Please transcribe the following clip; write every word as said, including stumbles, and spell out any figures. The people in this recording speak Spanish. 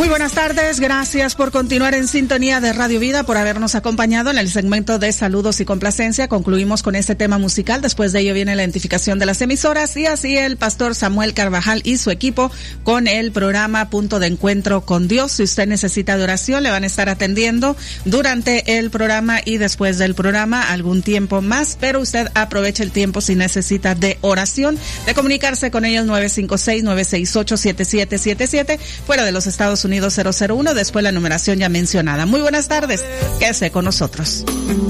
Muy buenas tardes, gracias por continuar en sintonía de Radio Vida, por habernos acompañado en el segmento de saludos y complacencia. Concluimos con este tema musical, después de ello viene la identificación de las emisoras y así el pastor Samuel Carvajal y su equipo con el programa Punto de Encuentro con Dios. Si usted necesita de oración, le van a estar atendiendo durante el programa y después del programa algún tiempo más, pero usted aproveche el tiempo si necesita de oración, de comunicarse con ellos nueve cinco seis, nueve seis ocho, siete siete siete siete, fuera de los Estados Unidos cero cero uno, después la numeración ya mencionada. Muy buenas tardes, quédese con nosotros.